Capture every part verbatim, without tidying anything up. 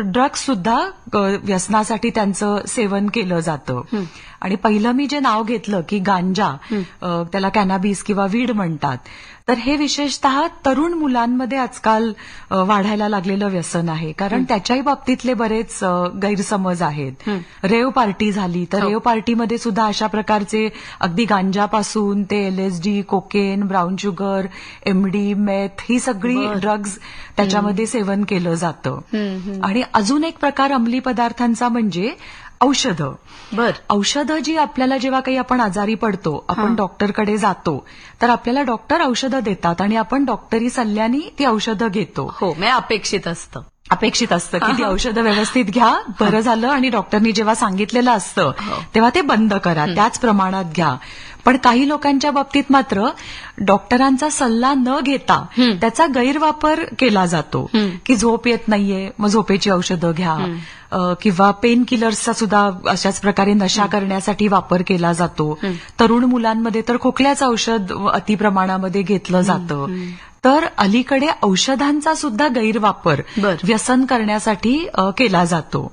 Drugs सुद्धा व्यसनासाठी त्यांचं सेवन केलं जातं. आणि पहिलं मी जे नाव घेतलं की गांजा, त्याला कॅनाबिस किंवा वीड म्हणतात, तर हे विशेषतः तरुण मुलांमध्ये आजकाल वाढायला लागलेलं व्यसन आहे. कारण त्याच्याही बाबतीतले बरेच गैरसमज आहेत. रेव पार्टी झाली तर रेव पार्टीमध्ये सुद्धा अशा प्रकारचे अगदी गांजापासून ते LSD, cocaine, brown sugar, MD, मेथ ही सगळी ड्रग्ज त्याच्यामध्ये सेवन केलं जातं. आणि अजून एक प्रकार अंमली पदार्थांचा म्हणजे औषधं. बर औषधं जी आपल्याला जेव्हा काही आपण आजारी पडतो, आपण डॉक्टरकडे जातो, तर आपल्याला डॉक्टर औषधं देतात आणि आपण डॉक्टरी सल्ल्याने ती औषधं घेतो. हो, म्हणजे अपेक्षित असतं अपेक्षित असतं की ती औषधं व्यवस्थित घ्या, बरं झालं, आणि डॉक्टरनी जेव्हा सांगितलेलं असतं तेव्हा ते बंद करा, त्याच प्रमाणात घ्या. पण काही लोकांच्या बाबतीत मात्र डॉक्टरांचा सल्ला न घेता त्याचा गैरवापर केला जातो की झोप येत नाहीये, मग झोपेची औषधं घ्या, किंवा पेन किलर्सचा सुद्धा अशाच प्रकारे नशा करण्यासाठी वापर केला जातो. तरुण मुलांमध्ये तर खोकल्याचं औषध अतिप्रमाणामध्ये घेतलं जातं. तर अलीकडे औषधांचा सुद्धा गैरवापर व्यसन करण्यासाठी केला जातो.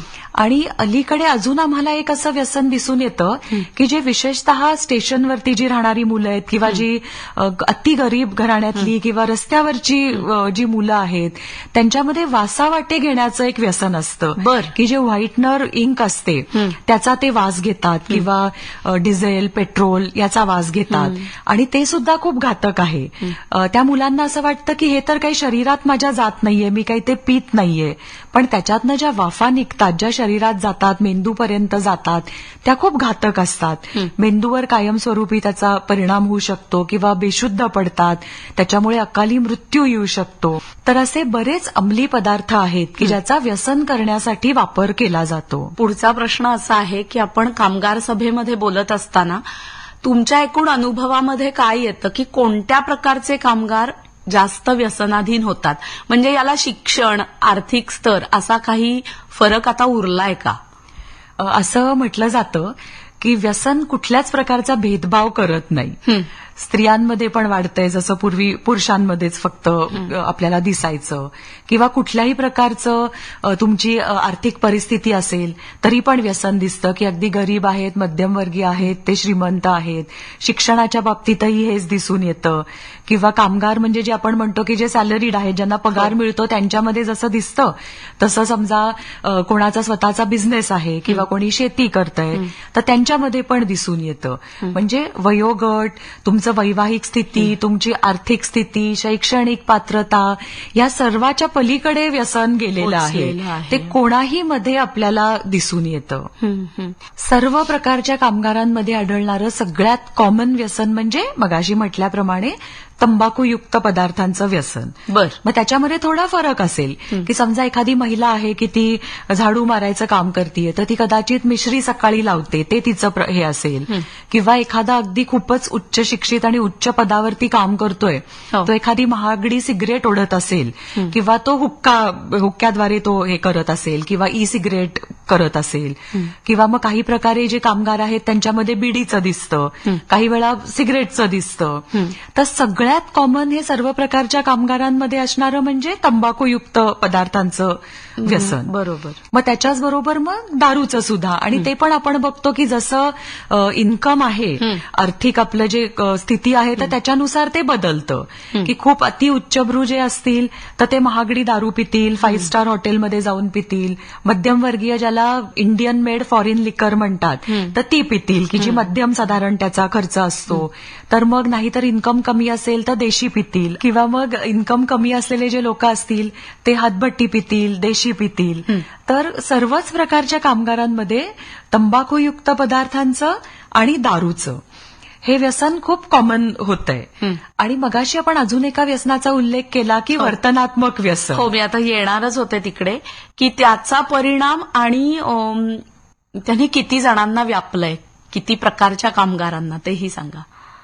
आणि अलीकडे अजून आम्हाला एक असं व्यसन दिसून येतं की जे विशेषतः स्टेशनवरती जी राहणारी मुलं आहेत किंवा जी अति गरीब घराण्यातली किंवा रस्त्यावरची जी मुलं आहेत त्यांच्यामध्ये वासावाटे घेण्याचं एक व्यसन असतं. बर की जे व्हाईटनर इंक असते त्याचा ते वास घेतात किंवा डिझेल, पेट्रोल याचा वास घेतात, आणि ते सुद्धा खूप घातक आहे. त्या मुलांना असं वाटतं की हे तर काही शरीरात माझ्या जात नाहीये, मी काही ते पीत नाहीये, पण त्याच्यातनं ज्या वाफा निघतात, ज्या शरीरात जातात, मेंदूपर्यंत जातात, त्या खूप घातक असतात. मेंदूवर कायमस्वरूपी त्याचा परिणाम होऊ शकतो किंवा बेशुद्ध पडतात, त्याच्यामुळे अकाली मृत्यू येऊ शकतो. तर असे बरेच अंमली पदार्थ आहेत की ज्याचा व्यसन करण्यासाठी वापर केला जातो. पुढचा प्रश्न असा आहे की आपण कामगार सभेमध्ये बोलत असताना तुमच्या एकूण अनुभवामध्ये काय येतं की कोणत्या प्रकारचे कामगार जास्त व्यसनाधीन होतात? म्हणजे याला शिक्षण, आर्थिक स्तर असा काही फरक आता उरलाय का? असं म्हटलं जातं की व्यसन कुठल्याच प्रकारचा भेदभाव करत नाही. स्त्रियांमध्ये पण वाढतंय, जसं पूर्वी पुरुषांमध्येच फक्त आपल्याला दिसायचं, किंवा कुठल्याही प्रकारचं तुमची आर्थिक परिस्थिती असेल तरी पण व्यसन दिसतं की अगदी गरीब आहेत, मध्यमवर्गीय आहेत, ते श्रीमंत आहेत. शिक्षणाच्या बाबतीतही हेच दिसून येतं. किंवा कामगार म्हणजे जे आपण म्हणतो की जे सॅलरीड आहेत, ज्यांना पगार मिळतो, त्यांच्यामध्ये जसं दिसतं तसं समजा कोणाचा स्वतःचा बिझनेस आहे किंवा कोणी शेती करतंय तर त्यांच्यामध्ये पण दिसून येतं. म्हणजे वयोगट, तुमचं वैवाहिक स्थिती, तुमची आर्थिक स्थिती, शैक्षणिक पात्रता या सर्वाच्या पलीकडे व्यसन गेलेलं आहे. ते कोणाही मध्ये आपल्याला दिसून येतं. सर्व प्रकारच्या कामगारांमध्ये आढळणारं सगळ्यात कॉमन व्यसन म्हणजे मगाशी म्हटल्याप्रमाणे तंबाखूयुक्त पदार्थांचं व्यसन. बर मग त्याच्यामध्ये थोडा फरक असेल की समजा एखादी महिला आहे की ती झाडू मारायचं काम करतीये तर ती कदाचित मिश्री सकाळी लावते, ते तिचं हे असेल. किंवा एखादा अगदी खूपच उच्च शिक्षित आणि उच्च पदावरती काम करतोय, तो एखादी महागडी सिगरेट ओढत असेल किंवा तो हुक्का हुक्क्याद्वारे तो हे करत असेल किंवा ई सिगरेट करत असेल. किंवा मग काही प्रकारे जे कामगार आहेत त्यांच्यामध्ये बिडीचं दिसतं, काही वेळा सिगरेटचं दिसतं. तर सगळ्या सगळ्यात कॉमन हे सर्व प्रकारच्या कामगारांमध्ये असणारं म्हणजे तंबाखूयुक्त पदार्थांचं व्यसन. बरोबर. मग त्याच्याच बरोबर मग दारूचं सुद्धा. आणि ते पण आपण बघतो की जसं इन्कम आहे, आर्थिक आपलं जे स्थिती आहे तर त्याच्यानुसार ते बदलतं. की खूप अति उच्चभ्रू जे असतील तर ते महागडी दारू पितील, फाईव्ह स्टार हॉटेलमध्ये जाऊन पितील. मध्यमवर्गीय ज्याला इंडियन मेड फॉरेन लिकर म्हणतात तर ती पितील की जी मध्यम साधारण त्याचा खर्च असतो. तर मग नाहीतर इन्कम कमी असेल तर देशी पितील. किंवा मग इन्कम कमी असलेले जे लोक असतील ते हातभट्टी पितील, देशी पितील. तर सर्वच प्रकारच्या कामगारांमध्ये तंबाखूयुक्त पदार्थांचं आणि दारूचं हे व्यसन खूप कॉमन होतंय. आणि मगाशी आपण अजून एका व्यसनाचा उल्लेख केला की वर्तनात्मक व्यसन. हो, मी आता येणारच होते तिकडे की त्याचा परिणाम आणि त्यांनी किती जणांना व्यापलंय, किती प्रकारच्या कामगारांना, तेही सांगा.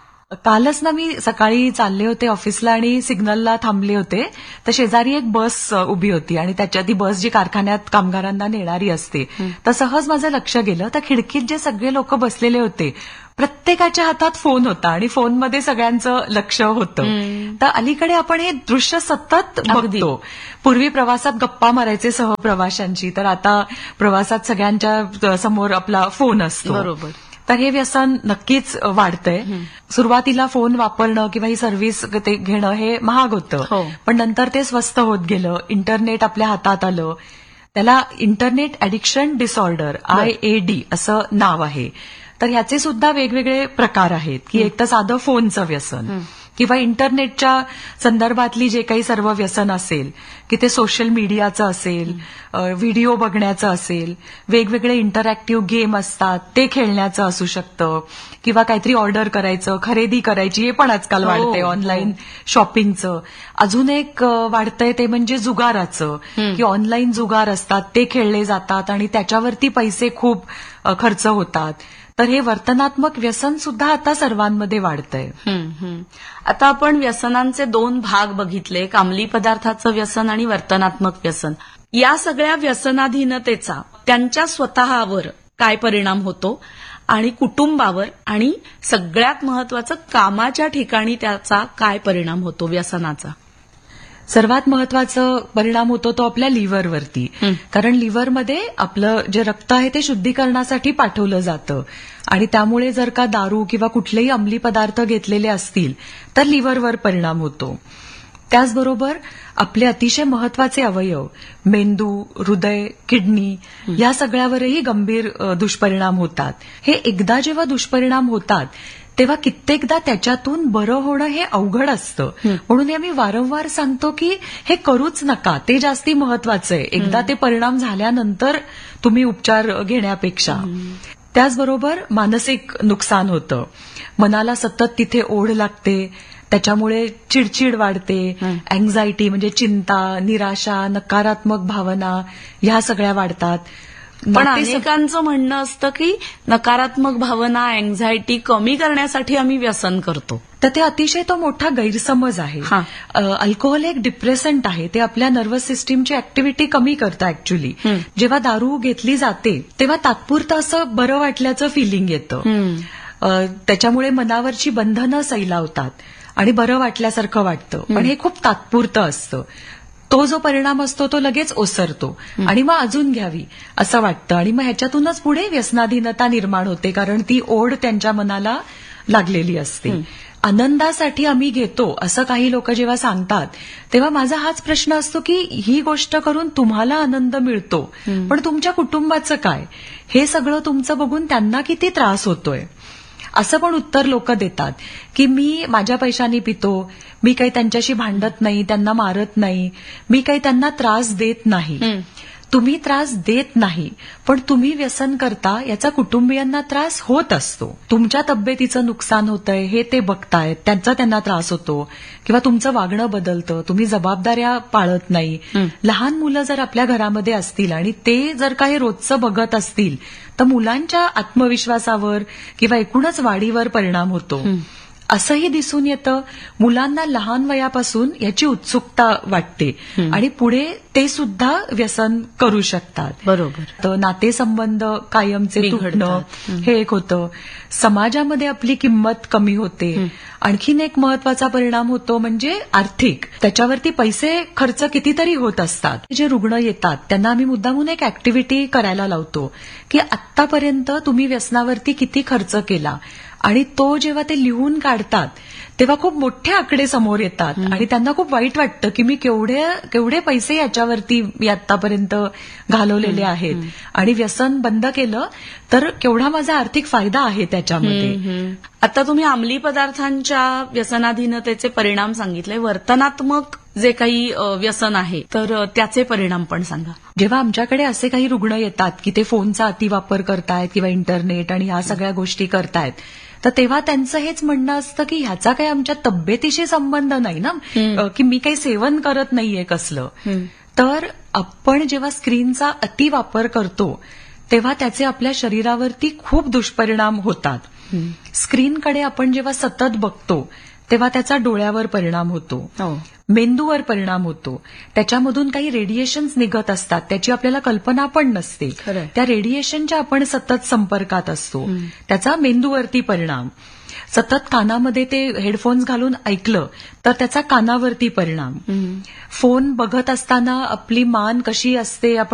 कालच ना मी सकाळी चालले होते ऑफिसला आणि सिग्नलला थांबले होते तर शेजारी एक बस उभी होती आणि त्याच्या ती बस जी कारखान्यात कामगारांना नेणारी असते. तर सहज माझं लक्ष गेलं तर खिडकीत जे सगळे लोक बसलेले होते प्रत्येकाच्या हातात फोन होता आणि फोनमध्ये सगळ्यांचं लक्ष होतं. तर अलीकडे आपण हे दृश्य सतत बघतो. पूर्वी प्रवासात गप्पा मारायचे सहप्रवाशांची, तर आता प्रवासात सगळ्यांच्या समोर आपला फोन असतो. बरोबर. तर हे व्यसन नक्कीच वाढतंय. सुरुवातीला फोन वापरणं किंवा ही सर्व्हिस ते घेणं हे महाग होतं, हो. पण नंतर ते स्वस्त होत गेलं. इंटरनेट आपल्या हातात आलं. त्याला internet addiction disorder I A D असं नाव आहे. तर ह्याचे सुद्धा वेगवेगळे प्रकार आहेत, की एक तर साधं फोनचं व्यसन किंवा इंटरनेटच्या संदर्भातली जे काही सर्व व्यसन असेल, की ते सोशल मीडियाचं असेल, व्हिडिओ बघण्याचं असेल, वेगवेगळे इंटरॅक्टिव्ह गेम असतात ते खेळण्याचं असू शकतं, किंवा काहीतरी ऑर्डर करायचं, खरेदी करायची, हे पण आजकाल वाढतंय, ऑनलाईन शॉपिंगचं. अजून एक वाढतंय ते म्हणजे जुगाराचं, की ऑनलाईन जुगार असतात ते खेळले जातात आणि त्याच्यावरती पैसे खूप खर्च होतात. तर हे वर्तनात्मक व्यसन सुद्धा आता सर्वांमध्ये वाढतंय. आता आपण व्यसनांचे दोन भाग बघितले, एक अंमली पदार्थाचं व्यसन आणि वर्तनात्मक व्यसन. या सगळ्या व्यसनाधीनतेचा त्यांच्या स्वतःवर काय परिणाम होतो आणि कुटुंबावर आणि सगळ्यात महत्वाचं कामाच्या ठिकाणी त्याचा काय परिणाम होतो व्यसनाचा? सर्वात महत्वाचा परिणाम होतो तो आपल्या लिव्हरवरती. कारण लिव्हरमध्ये आपलं जे रक्त आहे ते शुद्धीकरणासाठी पाठवलं जातं आणि त्यामुळे जर का दारू किंवा कुठलेही अंमली पदार्थ घेतलेले असतील तर लिव्हरवर परिणाम होतो. त्याचबरोबर आपले अतिशय महत्वाचे अवयव मेंदू, हृदय, किडनी या सगळ्यावरही गंभीर दुष्परिणाम होतात. हे एकदा जेव्हा दुष्परिणाम होतात तेव्हा कित्येकदा त्याच्यातून बरं होणं हे अवघड असतं. म्हणून आम्ही वारंवार सांगतो की हे करूच नका, ते जास्ती महत्वाचं आहे. एकदा ते परिणाम झाल्यानंतर तुम्ही उपचार घेण्यापेक्षा. त्याचबरोबर मानसिक नुकसान होतं. मनाला सतत तिथे ओढ लागते, त्याच्यामुळे चिडचिड वाढते, अँझायटी म्हणजे चिंता, निराशा, नकारात्मक भावना ह्या सगळ्या वाढतात. पण अनेकांचं म्हणणं असतं की नकारात्मक भावना, अँझायटी कमी करण्यासाठी आम्ही व्यसन करतो. तर ते अतिशय तो मोठा गैरसमज आहे. अल्कोहोल एक डिप्रेसंट आहे, ते आपल्या नर्व्हस सिस्टीमची ऍक्टिव्हिटी कमी करतं ऍक्च्युली. जेव्हा दारू घेतली जाते तेव्हा तात्पुरतं असं बरं वाटल्याचं फिलिंग येतं. त्याच्यामुळे मनावरची बंधनं सैलावतात आणि बरं वाटल्यासारखं वाटतं, पण हे खूप तात्पुरतं असतं. तो जो परिणाम असतो तो लगेच ओसरतो आणि मग अजून घ्यावी असं वाटतं आणि मग ह्याच्यातूनच पुढे व्यसनाधीनता निर्माण होते, कारण ती ओढ त्यांच्या मनाला लागलेली असते. आनंदासाठी आम्ही घेतो असं काही लोक जेव्हा सांगतात तेव्हा माझा हाच प्रश्न असतो की ही गोष्ट करून तुम्हाला आनंद मिळतो, पण तुमच्या कुटुंबाचं काय? हे सगळं तुमचं बघून त्यांना किती त्रास होतोय? असं पण उत्तर लोक देतात की मी माझ्या पैशानी पितो, मी काही त्यांच्याशी भांडत नाही, त्यांना मारत नाही, मी काही त्यांना त्रास देत नाही. तुम्ही त्रास देत नाही, पण तुम्ही व्यसन करता याचा कुटुंबियांना त्रास होत असतो. तुमच्या तब्येतीचं नुकसान होतंय हे ते बघतायत, त्यांचा त्यांना त्रास होतो, किंवा तुमचं वागणं बदलतं, तुम्ही जबाबदाऱ्या पाळत नाही. लहान मुलं जर आपल्या घरामध्ये असतील आणि ते जर काही रोजचं बघत असतील तर मुलांच्या आत्मविश्वासावर किंवा एकूणच वाढीवर परिणाम होतो. असंही दिसून येतं, मुलांना लहान वयापासून याची उत्सुकता वाटते आणि पुढे ते सुद्धा व्यसन करू शकतात. बरोबर. तर नातेसंबंध कायमचे तुटणं हे एक होतं. समाजामध्ये आपली किंमत कमी होते. आणखीन एक महत्वाचा परिणाम होतो म्हणजे आर्थिक. त्याच्यावरती पैसे खर्च कितीतरी होत असतात. जे रुग्ण येतात त्यांना आम्ही मुद्दामून एक ऍक्टिव्हिटी करायला लावतो की आत्तापर्यंत तुम्ही व्यसनावरती किती खर्च केला, आणि तो जेव्हा ते लिहून काढतात तेव्हा खूप मोठे आकडे समोर येतात आणि त्यांना खूप वाईट वाटतं की मी केवढे केवढे पैसे याच्यावरती मी आतापर्यंत घालवलेले आहेत आणि व्यसन बंद केलं तर केवढा माझा आर्थिक फायदा आहे त्याच्यामध्ये. आता तुम्ही अंमली पदार्थांच्या व्यसनाधीनतेचे परिणाम सांगितले, वर्तनात्मक जे काही व्यसन आहे तर त्याचे परिणाम पण सांगा. जेव्हा आमच्याकडे असे काही रुग्ण येतात की ते फोनचा अतिवापर करतायत किंवा इंटरनेट आणि ह्या सगळ्या गोष्टी करतायत, तर तेव्हा त्यांचं हेच म्हणणं असतं की ह्याचा काही आमच्या तब्येतीशी संबंध नाही ना, की मी काही सेवन करत नाहीये कसलं. तर आपण जेव्हा स्क्रीनचा अतिवापर करतो तेव्हा त्याचे आपल्या शरीरावरती खूप दुष्परिणाम होतात. स्क्रीनकडे आपण जेव्हा सतत बघतो तेव्हा त्याचा डोळ्यावर परिणाम होतो, मेंदूवर परिणाम होतो. त्याच्यामधून काही रेडिएशन्स निघत असतात, त्याची आपल्याला कल्पना पण नसते. त्या रेडिएशनच्या आपण सतत संपर्कात असतो, त्याचा मेंदूवरती परिणाम. सतत कानामध्ये ते हेडफोन्स घालून ऐकलं तर त्याचा कानावरती परिणाम. फोन बघत असताना आपली मान कशी असते आपण